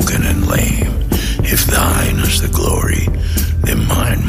broken and lame. If thine is the glory, then mine